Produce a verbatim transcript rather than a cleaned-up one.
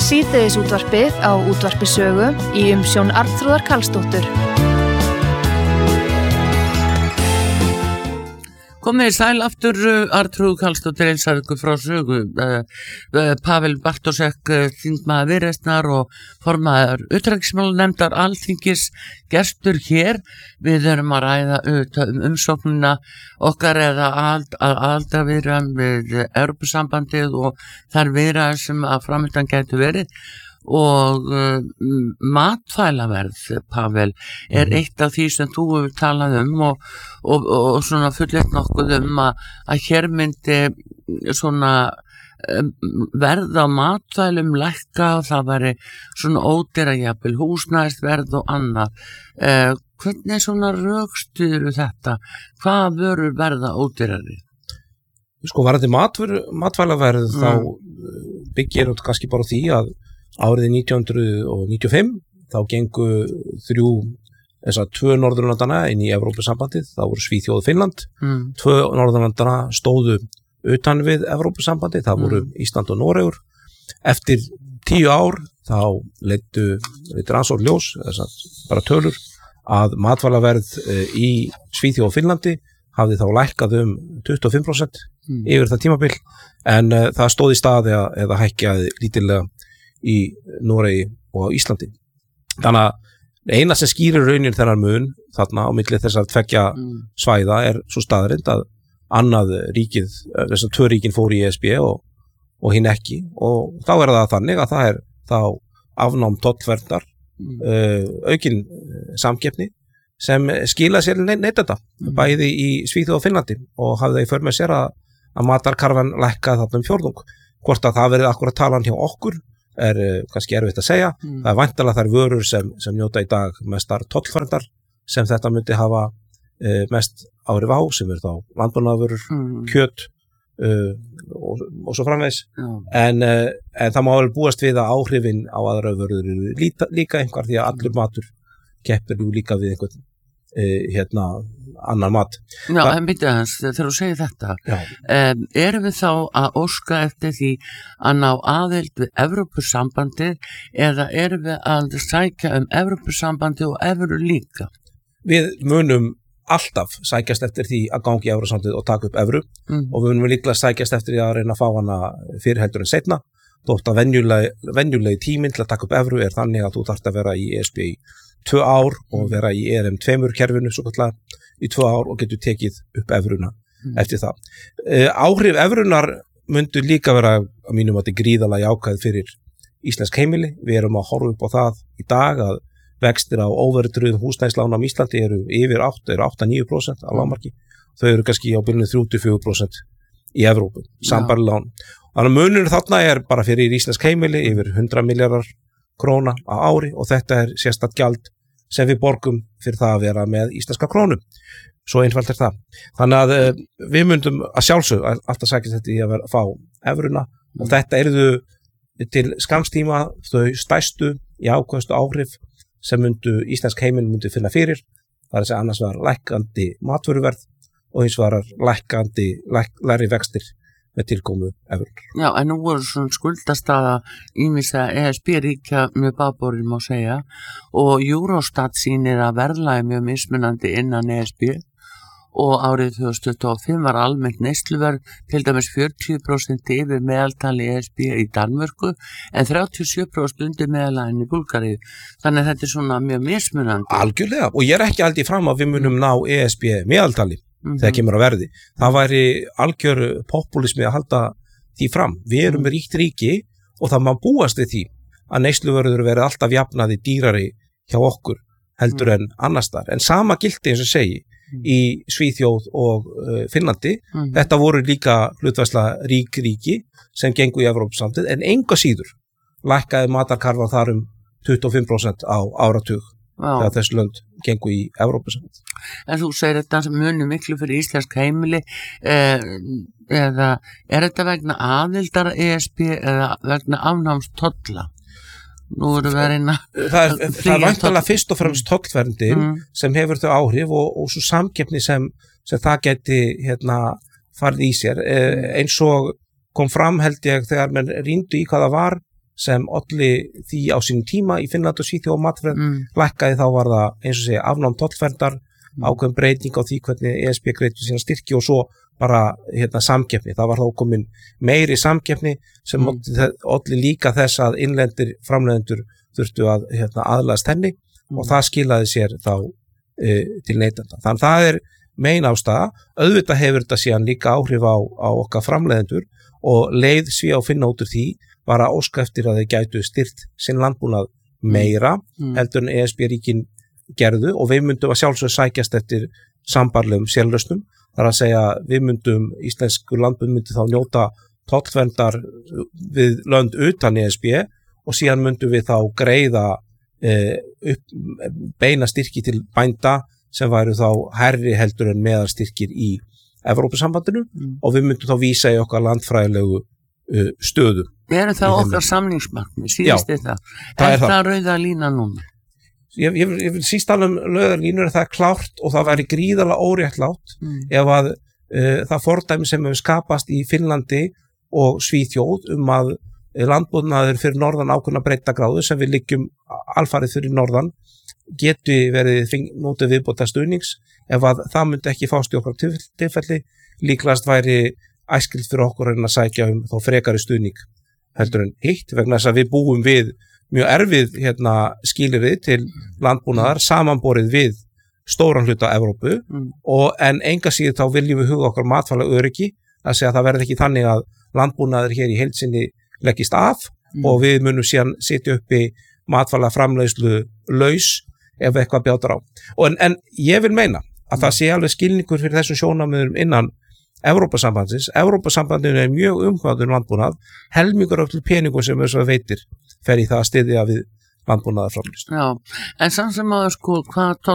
Síðdegisútvarpið á Útvarpi Sögu í umsjón Arnþrúðar Karlsdóttur. Komið í sæl aftur, Arnþrúður Karlsdóttir heilsar ykkur frá Sögu. Uh, uh, Pavel Bartósek, uh, þingmaður Viðreisnar og formaður utanríkismálanefndar Alþingis, gestur hér. Við erum að ræða um umsóknina okkar eða aðildarviðræðum við Evrópusambandið og þær viðræður sem að framöndan gætu verið. Og uh, matvælaverð, Pavel, er eitt af því sem þú hefur talað um og, og, og svona fullt nokkuð um að, að hér myndi svona um, verð á matvælum lækka og það væri svona ódýra jafnvel húsnæðisverð og annað. Uh, hvernig svona rökstuður þetta? Hvað vörur verða ódýrari? Sko varðandi matvæl, matvælaverð mm. þá byggir þetta kannski bara því að árið nítján hundruð níutíu og fimm þá gengu þrjú þess að tvö Norðurlandana inn í Evrópusambandið, það voru Svíþjóð og Finnland, mm. tvö Norðurlandana stóðu utan við Evrópusambandið, það voru mm. Ísland og Noregur. Eftir tíu ár þá leiddu rannsókn ljós, þess að bara tölur, að matvælaverð í Svíþjóð og Finnlandi hafði þá lækkað um tuttugu og fimm prósent mm. yfir það tímabil, en uh, það stóð í staði að, eða hækkaði lítillega í Noregi og á Íslandi. Þannig að eina sem skýrir raunin þennan mun þarna á milli þess að tveggja mm. svæða er svo staðreynd að annað ríkið, þess að tvö ríkin fóru í E S B og, og hinn ekki, og þá er það þannig að það er þá afnám tollverndar, mm. uh, aukin samkeppni sem skila sér neytenda, mm. bæði í Svíþjóð og Finnlandi, og hafði það í för með sér að, að matarkarfan lækkaði þarna um fjórðung. Hvort að það verið akkurat talan hjá okkur er uh, kannski erfitt að segja. Mm. Það er væntanlega þær vörur sem, sem njóta í dag mestar tollverndar sem þetta myndi hafa uh, mest árið á, sem er þá landbúnaðarvörur, mm. kjöt uh, og, og svo framvegis. Mm. En, uh, en það má vel búast við að áhrifin á aðra vörur eru líka, líka einhver, því að allur matur keppir jú líka við einhvern uh, hérna annan mat. Já, Þa... en byrja hans, þegar þú segir þetta, um, erum við þá að óska eftir því að ná aðild við Evrópusambandið eða erum við að sækja um Evrópusambandið og evru líka? Við munum alltaf sækjast eftir því að gangi í Evrópusambandið og taka upp evru, mm. og við munum líklega sækjast eftir því að reyna að fá hana fyrir heldur en seinna, þótt að venjulegi, venjulegi tíminn til að taka upp evru er þannig að þú þarft að vera í E S B í tvö ár og vera í E R M tvö kerfinu svo kallar í tvö ár og getur tekið upp evruna mm. eftir það. Uh, áhrif evrunar myndu líka vera að mínum að þetta gríðalega jákvæð fyrir íslensk heimili. Við erum að horfa upp á það í dag að vextir á óverðtryggðum húsnæðislánum á Íslandi eru yfir átta, eru átta til níu prósent á lágmarki. Þau eru kannski á byrjunni þrjú til fjögur prósent í Evrópu, sambærileg lán. Þannig að munurinn þarna er bara fyrir íslensk heimili yfir hundrað milljarðar króna á ári, og þetta er sérstakt gjald sem við borgum fyrir það að vera með íslenska krónu. Svo einfalt er það. Þannig að uh, við myndum að sjálfsög alltaf sækja þetta í að vera, fá evruna, mm. og þetta eru til skamstíma þau stærstu jákvæðustu áhrif sem myndu íslensk heimil myndi finna fyrir. Það er að segja annars var lækkandi matvöruverð og hins var lækkandi læk, læri vextir með tilkomu evrur. Já, en nú voru svona skuldastaða ýmissa E S B-ríkja mjög báborið má segja, og Eurostat sýnir að verðlagi mjög mismunandi innan E S B, og árið tvö þúsund tuttugu og fimm var almennt neysluverð til dæmis fjörutíu prósent yfir meðaltali E S B í Danmörku en þrjátíu og sjö prósent undir meðalaginn í Búlgaríu. Þannig að þetta er svona mjög mismunandi. Algjörlega, og ég er ekki aldrei fram að við munum ná E S B meðaltali. Mm-hmm. Þegar kemur að verði. Það væri algjör populismi að halda því fram. Við erum mm. ríkt ríki og það má búast við því að neysluverður verið alltaf jafnaði dýrari hjá okkur heldur mm. en annars þar. En sama gildi eins og segi mm. í Svíþjóð og uh, Finnlandi. Mm. Þetta voru líka hlutværsla rík ríki sem gengu í Evrópusambandið, en enga síður lækkaði matarkarfan þar um tuttugu og fimm prósent á áratug. Þegar þessu lönd gengu í Evrópusambandið. En þú segir þetta sem muni miklu fyrir íslensk heimili, eh, eða er þetta vegna aðildar E S B eða vegna afnámstolla? Nú eru við að reyna það er, það er væntanlega fyrst og fremst tollverndin mm. sem hefur þau áhrif og, og svo samkeppni sem, sem það geti hérna, farið í sér, eh, eins og kom fram held ég þegar menn rýndu í hvað það var sem olli því á sínum tíma í Finnlandi og Svíþjóð og matverð mm. lækkaði, þá var það eins og segja afnám tollverndar, mm. ákveðin breyting á því hvernig E S B greitur sína styrki og svo bara hérna, samkeppni. Það var þá komin meiri samkeppni sem mm. olli líka þess að innlendir framleiðendur þurftu að hérna, aðlagast henni mm. og það skilaði sér þá e, til neytenda. Þannig að það er megin ástæða. Auðvitað hefur þetta síðan líka áhrif á, á okkar framleiðendur og leið Svía og finna út úr því var að óska eftir að þeir gætu styrt sinn landbúnað meira mm. heldur en E S B-ríkin gerðu og við myndum að sjálfsög sækjast eftir sambarlegum sérlausnum. Það er að segja við myndum, íslensku landbúð myndi þá njóta tollverndar við lönd utan E S B og síðan myndum við þá greiða e, upp, beina styrki til bænda sem væru þá hærri heldur en meðalstyrkir í Evrópusambandinu mm. og við myndum þá vísa í okkar landfræðilegu uh, stöðu. Er það okkar samningsmarkmið, síðast þetta? Það er það, það rauða lína núna? Ég, ég, ég vil síst alveg um rauða línur, það er klárt og það væri gríðarlega óréttlátt mm. ef að uh, það fordæmi sem hefur skapast í Finnlandi og Svíþjóð um að landbúnaður fyrir norðan ákveðna breiddargráðu sem við liggjum alfarið fyrir norðan geti verið nótið viðbóta stuðnings ef að það myndi ekki fást í okkar tilfelli, líklegast væri æskilt fyrir okkur að sækja um þá frekari stuðning heldur en hitt vegna þess að við búum við mjög erfið hérna, skilyrði til landbúnaðar samanborið við stóran hluta Evrópu mm. og en enga síður þá viljum við huga okkar matvæla öryggi að segja að það verði ekki þannig að landbúnaður hér í heild sinni leggist af mm. og við munum síðan sitja uppi matvæla framleiðslu laus ef eitthvað bjátar á. Og en, en ég vil meina að mm. það sé alveg skilningur fyrir þessum sjónarmiðum innan Evrópusambandsins. Evrópusambandinu er mjög umhverfður landbúnað, helmingur af til peningum sem þess að veitir fer í það að styðja við landbúnaðarframleiðslu. Já, en samt sem að sko hvað